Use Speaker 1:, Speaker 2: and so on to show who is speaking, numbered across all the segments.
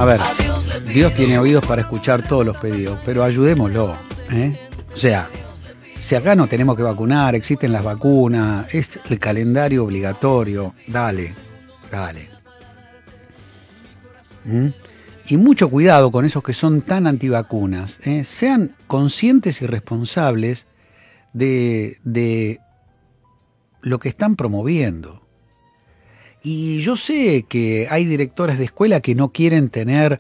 Speaker 1: A ver, Dios tiene oídos para escuchar todos los pedidos, pero ayudémoslo, ¿eh? O sea, si acá no tenemos que vacunar, existen las vacunas, es el calendario obligatorio, dale. Y mucho cuidado con esos que son tan antivacunas, ¿eh? Sean conscientes y responsables de lo que están promoviendo. Y yo sé que hay directoras de escuela que no quieren tener,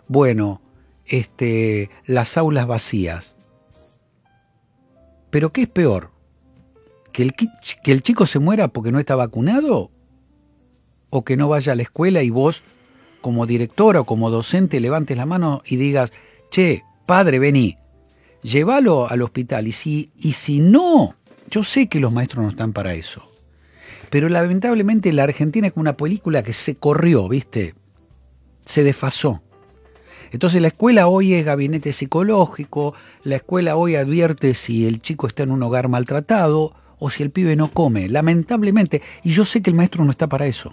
Speaker 1: las aulas vacías. Pero ¿qué es peor? ¿Que el chico se muera porque no está vacunado? ¿O que no vaya a la escuela y vos, como directora o como docente, levantes la mano y digas, che, padre, vení, llévalo al hospital? Y si no, yo sé que los maestros no están para eso. Pero lamentablemente la Argentina es como una película que se corrió, ¿viste? Se desfasó. Entonces la escuela hoy es gabinete psicológico, la escuela hoy advierte si el chico está en un hogar maltratado o si el pibe no come, lamentablemente. Y yo sé que el maestro no está para eso.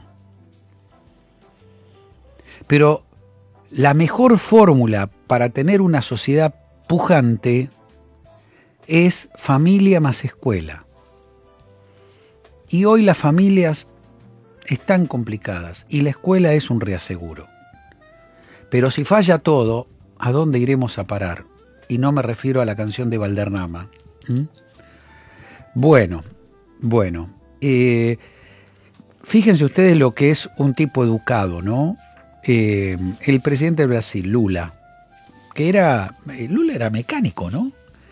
Speaker 1: Pero la mejor fórmula para tener una sociedad pujante es familia más escuela. Y hoy las familias están complicadas y la escuela es un reaseguro. Pero si falla todo, ¿a dónde iremos a parar? Y no me refiero a la canción de Valdernama. Bueno. Fíjense ustedes lo que es un tipo educado, ¿no? El presidente de Brasil, Lula, Lula era mecánico, ¿no?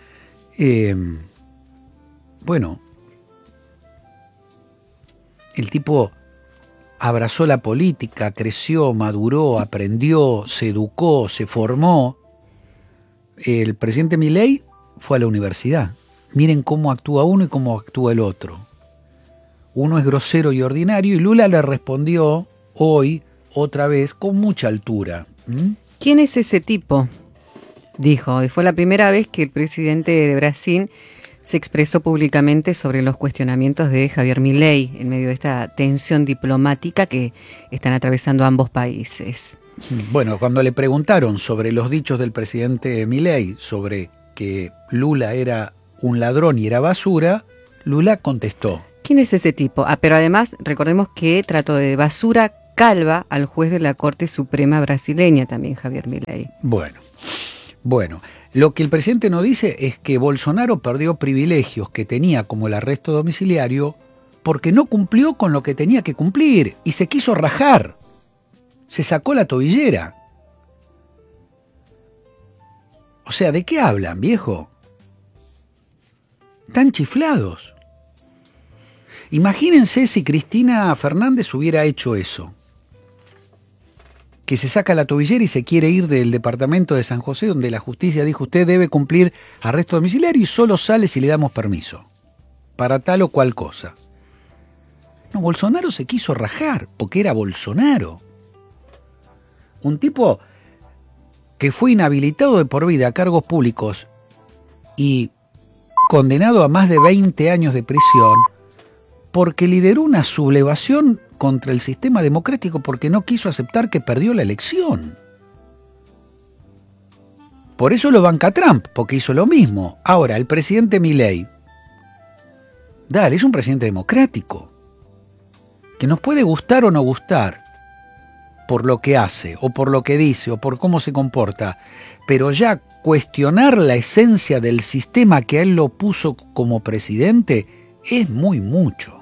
Speaker 1: El tipo abrazó la política, creció, maduró, aprendió, se educó, se formó. El presidente Milei fue a la universidad. Miren cómo actúa uno y cómo actúa el otro. Uno es grosero y ordinario y Lula le respondió hoy, otra vez, con mucha altura.
Speaker 2: ¿Quién es ese tipo? Dijo, y fue la primera vez que el presidente de Brasil se expresó públicamente sobre los cuestionamientos de Javier Milei en medio de esta tensión diplomática que están atravesando ambos países.
Speaker 1: Bueno, cuando le preguntaron sobre los dichos del presidente Milei, sobre que Lula era un ladrón y era basura, Lula contestó.
Speaker 2: ¿Quién es ese tipo? Pero además, recordemos que trató de basura calva al juez de la Corte Suprema brasileña también, Javier Milei.
Speaker 1: Bueno, lo que el presidente no dice es que Bolsonaro perdió privilegios que tenía como el arresto domiciliario porque no cumplió con lo que tenía que cumplir y se quiso rajar. Se sacó la tobillera. O sea, ¿de qué hablan, viejo? Están chiflados. Imagínense si Cristina Fernández hubiera hecho eso. Que se saca la tobillera y se quiere ir del departamento de San José, donde la justicia dijo usted debe cumplir arresto domiciliario y solo sale si le damos permiso, para tal o cual cosa. No, Bolsonaro se quiso rajar, porque era Bolsonaro. Un tipo que fue inhabilitado de por vida a cargos públicos y condenado a más de 20 años de prisión, porque lideró una sublevación contra el sistema democrático porque no quiso aceptar que perdió la elección. Por eso lo banca Trump, porque hizo lo mismo. Ahora, el presidente Milei, es un presidente democrático, que nos puede gustar o no gustar por lo que hace, o por lo que dice, o por cómo se comporta, pero ya cuestionar la esencia del sistema que a él lo puso como presidente es muy mucho.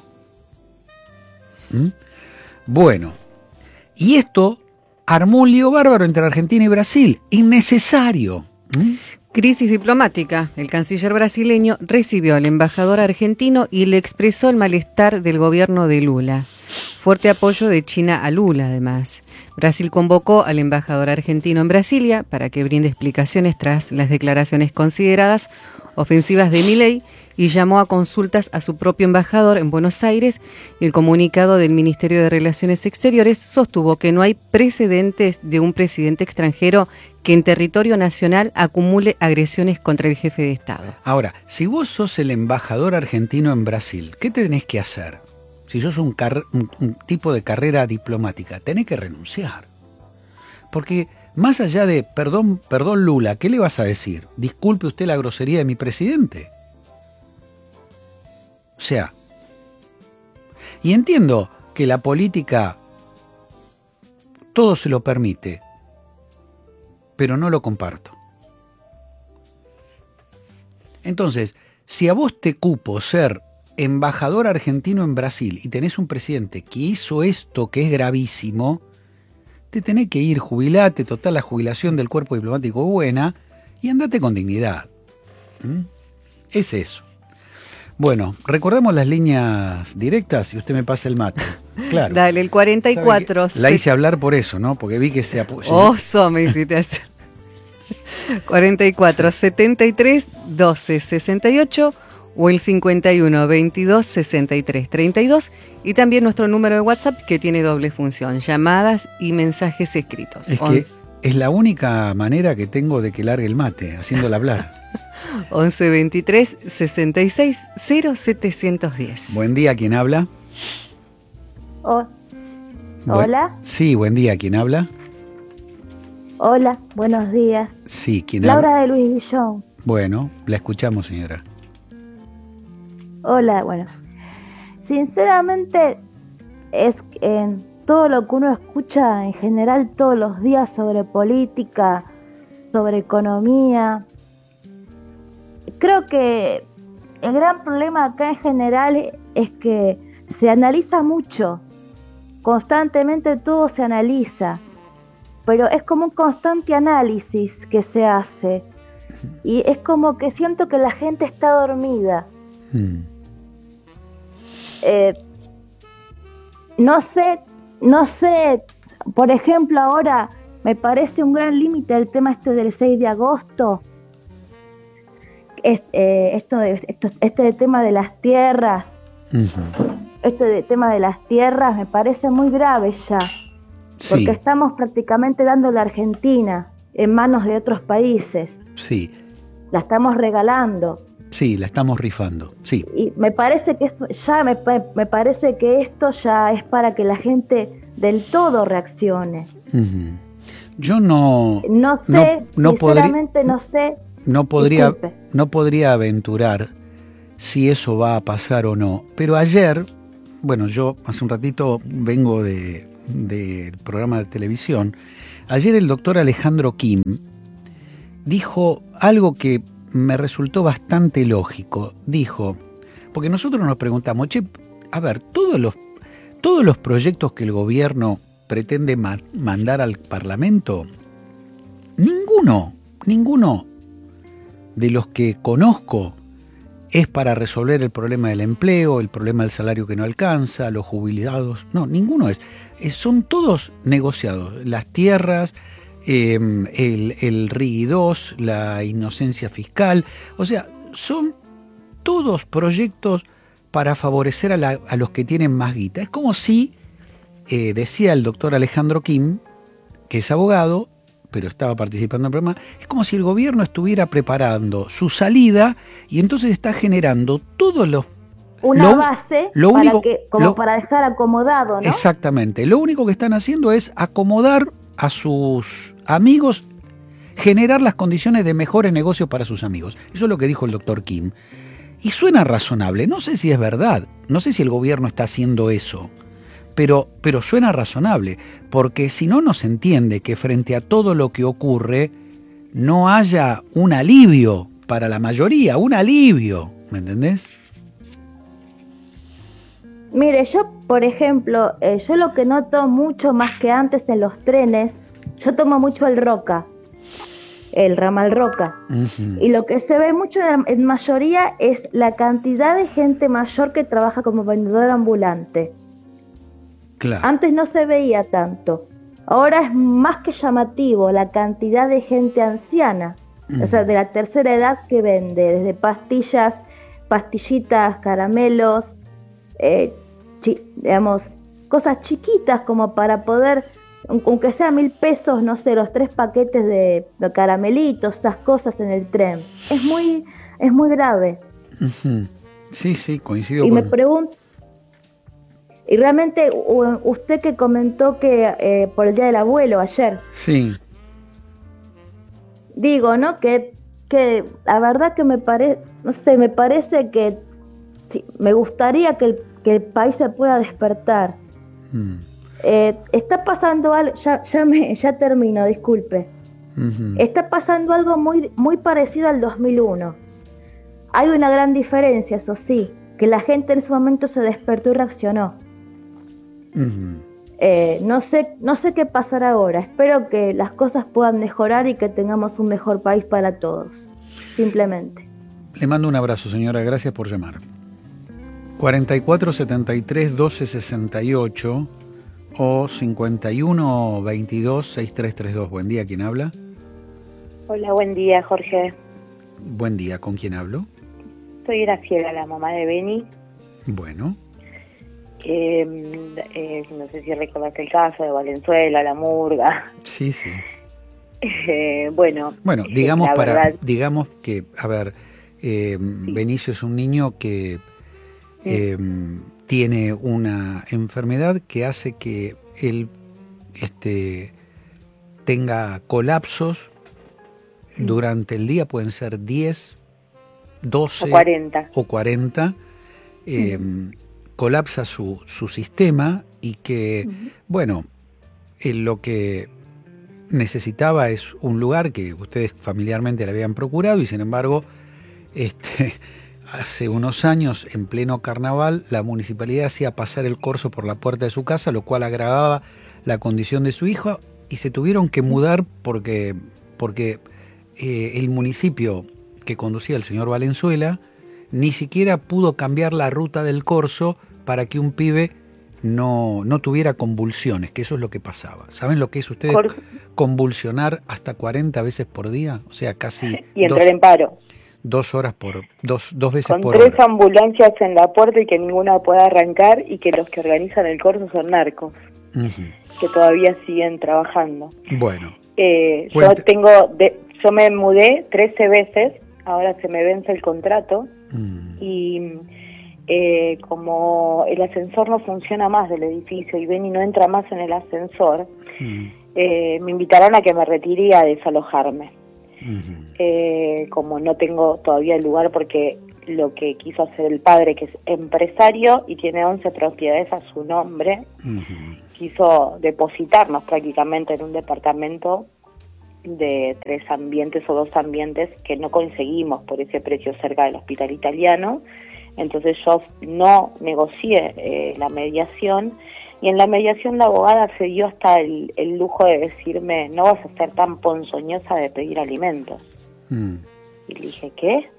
Speaker 1: Bueno, y esto armó un lío bárbaro entre Argentina y Brasil, innecesario.
Speaker 2: Crisis diplomática. El canciller brasileño recibió al embajador argentino y le expresó el malestar del gobierno de Lula. Fuerte apoyo de China a Lula, además. Brasil convocó al embajador argentino en Brasilia para que brinde explicaciones tras las declaraciones consideradas ofensivas de Milei y llamó a consultas a su propio embajador en Buenos Aires, y el comunicado del Ministerio de Relaciones Exteriores sostuvo que no hay precedentes de un presidente extranjero que en territorio nacional acumule agresiones contra el jefe de Estado.
Speaker 1: Ahora, si vos sos el embajador argentino en Brasil, ¿qué tenés que hacer? Si sos un tipo de carrera diplomática, tenés que renunciar. Porque más allá de perdón Lula, ¿qué le vas a decir? Disculpe usted la grosería de mi presidente. O sea, y entiendo que la política todo se lo permite, pero no lo comparto. Entonces, si a vos te cupo ser embajador argentino en Brasil y tenés un presidente que hizo esto que es gravísimo, te tenés que ir, jubilate, total la jubilación del cuerpo diplomático es buena y andate con dignidad. Es eso. Bueno, recordemos las líneas directas y usted me pasa el mate. Claro.
Speaker 2: Dale, el 44.
Speaker 1: La hice hablar por eso, ¿no? Porque vi que se apoyó.
Speaker 2: Oso me hiciste hacer. 44 73 12 68 o el 51 22 63 32 y también nuestro número de WhatsApp que tiene doble función, llamadas y mensajes escritos.
Speaker 1: Es que es la única manera que tengo de que largue el mate, haciéndola hablar.
Speaker 2: 11 23 66 0710.
Speaker 1: Buen día, ¿quién habla?
Speaker 3: Hola.
Speaker 1: Sí, buen día, ¿quién habla?
Speaker 3: Hola, buenos días.
Speaker 1: Sí, ¿quién habla?
Speaker 3: Laura de Luis Guillón.
Speaker 1: Bueno, la escuchamos, señora.
Speaker 3: Hola, bueno. Sinceramente, es en todo lo que uno escucha en general todos los días sobre política, sobre economía. Creo que el gran problema acá en general es que se analiza mucho. Constantemente todo se analiza. Pero es como un constante análisis que se hace. Y es como que siento que la gente está dormida. No sé, por ejemplo, ahora me parece un gran límite el tema del 6 de agosto. Este tema de las tierras. Este tema de las tierras me parece muy grave ya. Porque
Speaker 1: Sí.
Speaker 3: estamos prácticamente dando la Argentina en manos de otros países.
Speaker 1: Sí,
Speaker 3: La estamos regalando.
Speaker 1: sí, la estamos rifando, sí.
Speaker 3: Y me parece que eso ya me parece que esto ya es para que la gente del todo reaccione.
Speaker 1: Yo no
Speaker 3: sé,
Speaker 1: podría,
Speaker 3: sinceramente no sé.
Speaker 1: no podría aventurar si eso va a pasar o no. Pero ayer, bueno, yo hace un ratito vengo del programa de televisión. Ayer el doctor Alejandro Kim dijo algo que me resultó bastante lógico. Dijo, porque nosotros nos preguntamos, a ver, todos los proyectos que el gobierno pretende mandar al Parlamento, ninguno de los que conozco es para resolver el problema del empleo, el problema del salario que no alcanza, los jubilados. No, ninguno es. Son todos negociados. Las tierras, el RIGI 2, la inocencia fiscal. O sea, son todos proyectos para favorecer a los que tienen más guita. Es como si, decía el doctor Alejandro Kim, que es abogado, pero estaba participando en el programa, es como si el gobierno estuviera preparando su salida y entonces está generando todos los...
Speaker 3: Una base para dejar acomodado, ¿no?
Speaker 1: Exactamente. Lo único que están haciendo es acomodar a sus amigos, generar las condiciones de mejores negocios para sus amigos. Eso es lo que dijo el doctor Kim. Y suena razonable. No sé si es verdad. No sé si el gobierno está haciendo eso. Pero suena razonable, porque si no se entiende que frente a todo lo que ocurre no haya un alivio para la mayoría, un alivio, ¿me entendés?
Speaker 3: Mire, yo, por ejemplo, yo lo que noto mucho más que antes en los trenes, yo tomo mucho el Roca, el ramal Roca, y lo que se ve mucho en mayoría es la cantidad de gente mayor que trabaja como vendedor ambulante.
Speaker 1: Claro.
Speaker 3: Antes no se veía tanto. Ahora es más que llamativo la cantidad de gente anciana, o sea, de la tercera edad que vende, desde pastillitas, caramelos, digamos, cosas chiquitas como para poder, aunque sea 1.000 pesos, no sé, los 3 paquetes de caramelitos, esas cosas en el tren. Es muy Y realmente usted que comentó que por el Día del Abuelo ayer.
Speaker 1: Sí.
Speaker 3: Digo, ¿no? Que la verdad que me parece que sí, me gustaría que el país se pueda despertar. Está pasando algo, ya termino, disculpe. Está pasando algo muy, muy parecido al 2001. Hay una gran diferencia, eso sí, que la gente en ese momento se despertó y reaccionó. No sé qué pasará ahora. Espero que las cosas puedan mejorar y que tengamos un mejor país para todos. Simplemente.
Speaker 1: Le mando un abrazo, señora. Gracias por llamar. 44 73 12 68 o 51 22 6332. Buen día, ¿quién habla?
Speaker 4: Hola, buen día, Jorge.
Speaker 1: Buen día, ¿con quién hablo?
Speaker 4: Soy Graciela, la mamá de Beni.
Speaker 1: Bueno.
Speaker 4: No sé si recordaste el caso de Valenzuela, la murga.
Speaker 1: Sí.
Speaker 4: Bueno,
Speaker 1: digamos
Speaker 4: verdad,
Speaker 1: digamos que, a ver,
Speaker 4: sí.
Speaker 1: Benicio es un niño que tiene una enfermedad que hace que él tenga colapsos durante el día, pueden ser 10, 12 o 40. Colapsa su sistema y que, bueno, lo que necesitaba es un lugar que ustedes familiarmente le habían procurado y sin embargo, hace unos años, en pleno carnaval, la municipalidad hacía pasar el corso por la puerta de su casa, lo cual agravaba la condición de su hijo y se tuvieron que mudar porque el municipio que conducía el señor Valenzuela ni siquiera pudo cambiar la ruta del corso para que un pibe no tuviera convulsiones, que eso es lo que pasaba. ¿Saben lo que es ustedes convulsionar hasta 40 veces por día? O sea, casi...
Speaker 4: Y entrar en paro.
Speaker 1: 2 horas dos veces
Speaker 4: con
Speaker 1: por hora.
Speaker 4: Con 3 ambulancias en la puerta y que ninguna pueda arrancar y que los que organizan el corso son narcos, que todavía siguen trabajando.
Speaker 1: Bueno.
Speaker 4: Yo me mudé 13 veces, ahora se me vence el contrato y como el ascensor no funciona más del edificio y Beni no entra más en el ascensor, me invitaron a que me retire y a desalojarme. Como no tengo todavía el lugar porque lo que quiso hacer el padre, que es empresario y tiene 11 propiedades a su nombre, quiso depositarnos prácticamente en un departamento de 3 ambientes o 2 ambientes que no conseguimos por ese precio cerca del hospital italiano. Entonces yo no negocié la mediación y en la mediación la abogada se dio hasta el lujo de decirme: no vas a ser tan ponzoñosa de pedir alimentos. Y le dije: ¿qué?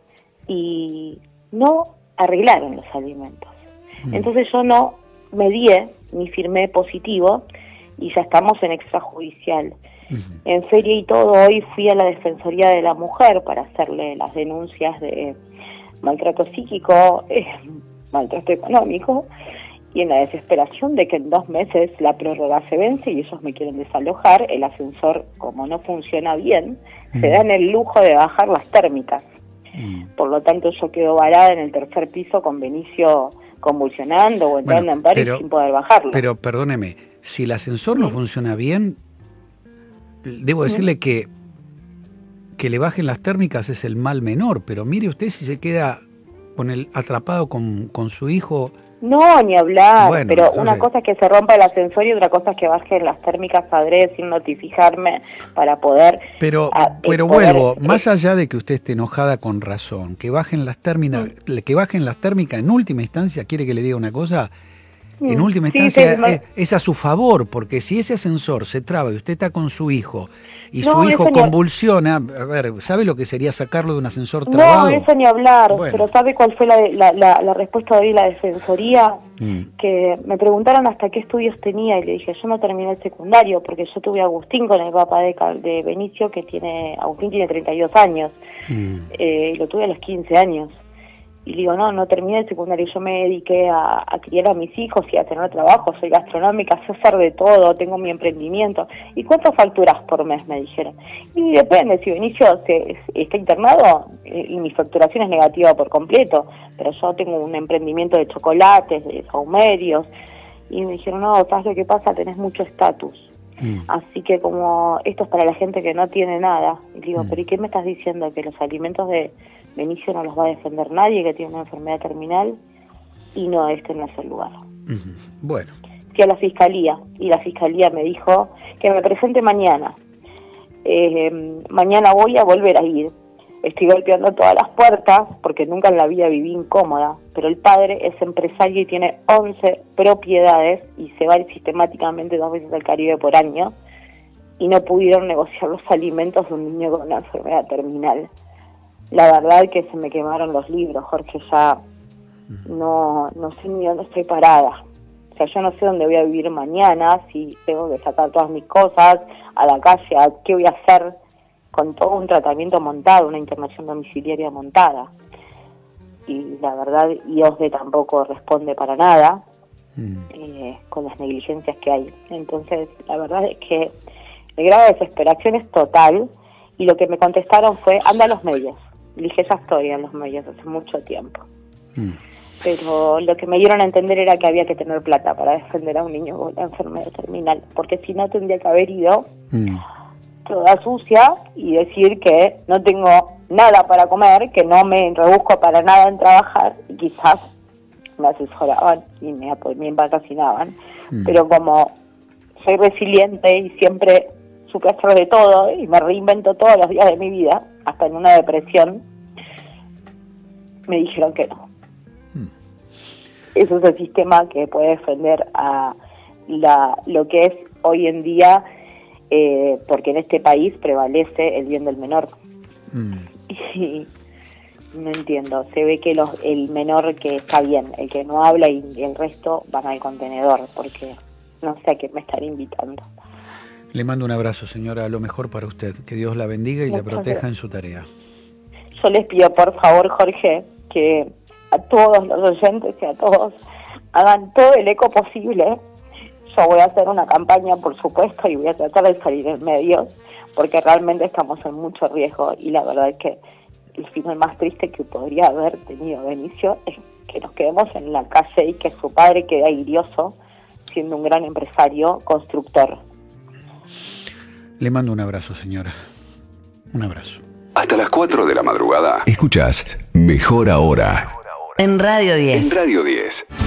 Speaker 4: Y no arreglaron los alimentos. Entonces yo no medié ni firmé positivo y ya estamos en extrajudicial. En feria y todo, hoy fui a la Defensoría de la Mujer para hacerle las denuncias de maltrato psíquico, maltrato económico, y en la desesperación de que en 2 meses la prórroga se vence y ellos me quieren desalojar, el ascensor, como no funciona bien, se dan el lujo de bajar las térmicas. Por lo tanto, yo quedo varada en el 3er piso con Benicio convulsionando o entrando en paro y sin poder bajarlo.
Speaker 1: Pero perdóneme, si el ascensor no funciona bien, debo decirle que le bajen las térmicas es el mal menor, pero mire usted si se queda atrapado con su hijo.
Speaker 4: No, ni hablar,
Speaker 1: bueno,
Speaker 4: pero
Speaker 1: entonces,
Speaker 4: una cosa es que se rompa el ascensor y otra cosa es que bajen las térmicas adrede sin notificarme para poder...
Speaker 1: Pero vuelvo, más allá de que usted esté enojada con razón, que bajen las térmicas, en última instancia, ¿quiere que le diga una cosa? En última instancia es a su favor, porque si ese ascensor se traba y usted está con su hijo y su hijo convulsiona, a ver, ¿sabe lo que sería sacarlo de un ascensor trabado?
Speaker 4: No, eso ni hablar, pero ¿sabe cuál fue la respuesta de hoy la Defensoría? Que me preguntaron hasta qué estudios tenía y le dije: yo no terminé el secundario porque yo tuve a Agustín con el papá de Benicio, Agustín tiene 32 años, lo tuve a los 15 años. Y le digo, no terminé el secundario, yo me dediqué a criar a mis hijos y a tener trabajo, soy gastronómica, sé hacer de todo, tengo mi emprendimiento. ¿Y cuánto facturas por mes? Me dijeron. Y depende, si Benicio está internado y mi facturación es negativa por completo, pero yo tengo un emprendimiento de chocolates, de saumerios, y me dijeron, no, ¿sabes lo que pasa? Tenés mucho estatus. Así que como esto es para la gente que no tiene nada. Y digo, ¿pero y qué me estás diciendo? ¿Que los alimentos de Benicio no los va a defender nadie, que tiene una enfermedad terminal? Y no, este no es el lugar.
Speaker 1: Bueno.
Speaker 4: Fui a la fiscalía y la fiscalía me dijo que me presente mañana. Mañana voy a volver a ir. Estoy golpeando todas las puertas porque nunca en la vida viví incómoda, pero el padre es empresario y tiene 11 propiedades y se va sistemáticamente 2 veces al Caribe por año y no pudieron negociar los alimentos de un niño con una enfermedad terminal. La verdad que se me quemaron los libros, Jorge, ya no sé ni dónde estoy parada. O sea, yo no sé dónde voy a vivir mañana, si tengo que sacar todas mis cosas a la calle, ¿qué voy a hacer con todo un tratamiento montado, una internación domiciliaria montada? Y la verdad, IOSDE tampoco responde para nada con las negligencias que hay. Entonces, la verdad es que el grado de desesperación es total y lo que me contestaron fue, anda a los medios. Le dije, ya estoy en los medios hace mucho tiempo. Pero lo que me dieron a entender era que había que tener plata para defender a un niño con la enfermedad terminal, porque si no tendría que haber ido toda sucia y decir que no tengo nada para comer, que no me rebusco para nada en trabajar, y quizás me asesoraban y me patrocinaban. Pero como soy resiliente y siempre supe hacer de todo y me reinvento todos los días de mi vida, hasta en una depresión, me dijeron que no. Eso es el sistema que puede defender a lo que es hoy en día, porque en este país prevalece el bien del menor. Y no entiendo, se ve que el menor que está bien, el que no habla y el resto van al contenedor, porque no sé a qué me están invitando.
Speaker 1: Le mando un abrazo, señora, lo mejor para usted, que Dios la bendiga y la proteja en su tarea.
Speaker 4: Yo les pido, por favor, Jorge, que a todos los oyentes y a todos hagan todo el eco posible. Yo voy a hacer una campaña, por supuesto, y voy a tratar de salir en medios, porque realmente estamos en mucho riesgo y la verdad es que el final más triste que podría haber tenido Benicio es que nos quedemos en la calle y que su padre quede airioso, siendo un gran empresario, constructor.
Speaker 1: Le mando un abrazo, señora. Un abrazo.
Speaker 5: Hasta las 4 de la madrugada. Escuchás Mejor Ahora.
Speaker 6: En Radio 10.
Speaker 5: En Radio 10.